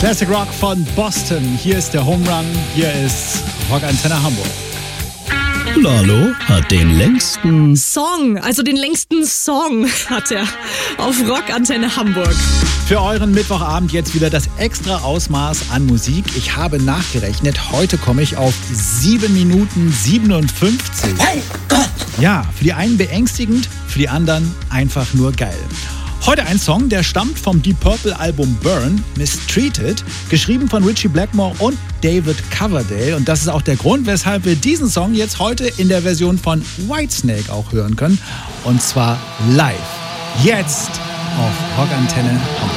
Classic Rock von Boston. Hier ist der Home Run, hier ist Rockantenne Hamburg. Lalo hat den längsten Song, also den längsten Song hat er auf Rockantenne Hamburg. Für euren Mittwochabend jetzt wieder das extra Ausmaß an Musik. Ich habe nachgerechnet, heute komme ich auf 7 Minuten 57. Hey Gott! Ja, für die einen beängstigend, für die anderen einfach nur geil. Heute ein Song, der stammt vom Deep Purple Album Burn, Mistreated, geschrieben von Ritchie Blackmore und David Coverdale. Und das ist auch der Grund, weshalb wir diesen Song jetzt heute in der Version von Whitesnake auch hören können. Und zwar live. Jetzt auf Rockantenne Hamburg.